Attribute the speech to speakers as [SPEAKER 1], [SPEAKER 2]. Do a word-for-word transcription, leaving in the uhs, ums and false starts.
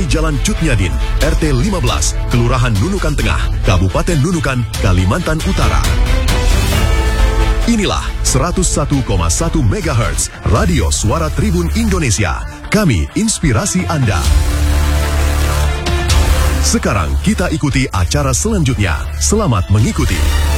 [SPEAKER 1] dari Jalan Cutnyadin, R T lima belas, Kelurahan Nunukan Tengah, Kabupaten Nunukan, Kalimantan Utara. Inilah seratus satu koma satu megahertz Radio Suara Tribun Indonesia. Kami inspirasi Anda. Sekarang kita ikuti acara selanjutnya. Selamat mengikuti.